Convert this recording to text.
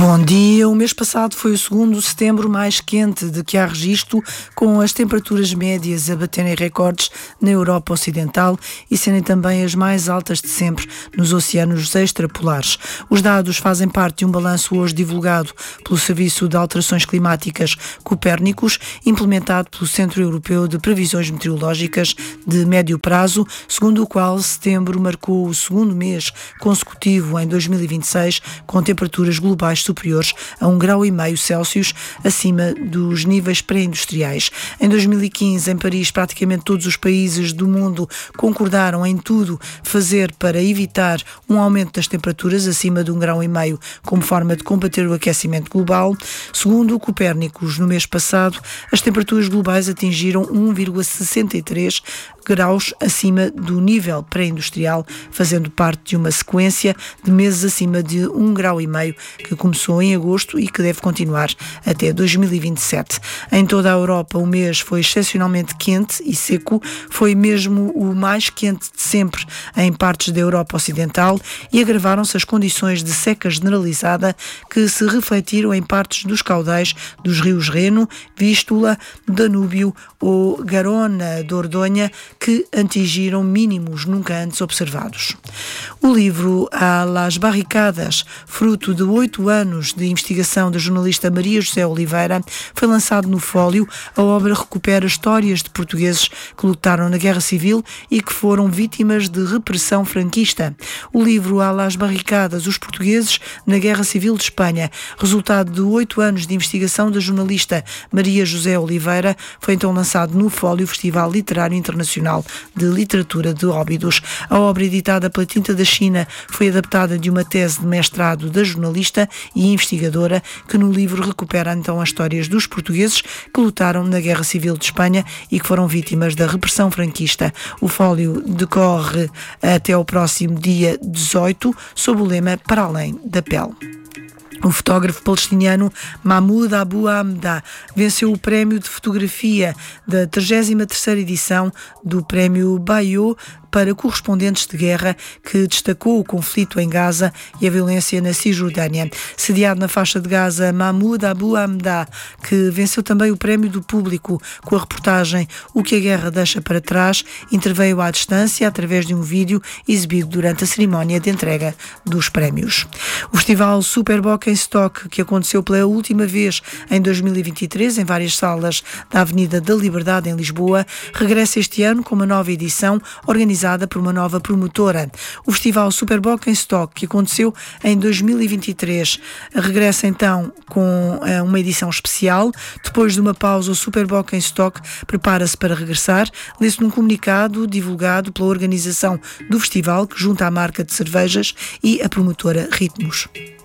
Bom dia. O mês passado foi o segundo setembro mais quente de que há registro, com as temperaturas médias a baterem recordes na Europa Ocidental e serem também as mais altas de sempre nos oceanos extrapolares. Os dados fazem parte de um balanço hoje divulgado pelo Serviço de Alterações Climáticas Copérnicos, implementado pelo Centro Europeu de Previsões Meteorológicas de Médio Prazo, segundo o qual setembro marcou o segundo mês consecutivo em 2026 com temperaturas globais superiores a 1,5 graus Celsius acima dos níveis pré-industriais. Em 2015, em Paris, praticamente todos os países do mundo concordaram em tudo fazer para evitar um aumento das temperaturas acima de 1,5 graus como forma de combater o aquecimento global. Segundo o Copérnicos, no mês passado, as temperaturas globais atingiram 1,63 graus acima do nível pré-industrial, fazendo parte de uma sequência de meses acima de 1,5 graus que começou em agosto e que deve continuar até 2027. Em toda a Europa, o mês foi excepcionalmente quente e seco, foi mesmo o mais quente de sempre em partes da Europa Ocidental e agravaram-se as condições de seca generalizada que se refletiram em partes dos caudais dos rios Reno, Vístula, Danúbio ou Garona, Dordoña, que atingiram mínimos nunca antes observados. O livro A las Barricadas, fruto de 8 anos de investigação da jornalista Maria José Oliveira, foi lançado no Fólio. A obra recupera histórias de portugueses que lutaram na Guerra Civil e que foram vítimas de repressão franquista. O livro A las Barricadas, os portugueses na Guerra Civil de Espanha, resultado de 8 anos de investigação da jornalista Maria José Oliveira, foi então lançado no Fólio, Festival Literário Internacional de Literatura de Óbidos. A obra, editada pela Tinta da China, foi adaptada de uma tese de mestrado da jornalista e investigadora, que no livro recupera então as histórias dos portugueses que lutaram na Guerra Civil de Espanha e que foram vítimas da repressão franquista. O Fólio decorre até ao próximo dia 18, sob o lema Para Além da Pele. O fotógrafo palestiniano Mahmoud Abu Hamda venceu o prémio de fotografia da 33ª edição do Prémio Bayeux para correspondentes de guerra, que destacou o conflito em Gaza e a violência na Cisjordânia. Sediado na faixa de Gaza, Mahmoud Abu Hamda, que venceu também o prémio do público com a reportagem O que a Guerra Deixa para Trás, interveio à distância através de um vídeo exibido durante a cerimónia de entrega dos prémios. O festival Superboc em Stock, que aconteceu pela última vez em 2023 em várias salas da Avenida da Liberdade em Lisboa, regressa este ano com uma nova edição organizada por uma nova promotora. O festival Superboc em Stock, que aconteceu em 2023, regressa então com uma edição especial. Depois de uma pausa, o Superboc em Stock prepara-se para regressar. Lê-se num comunicado divulgado pela organização do festival, que junta a marca de cervejas e a promotora Ritmos.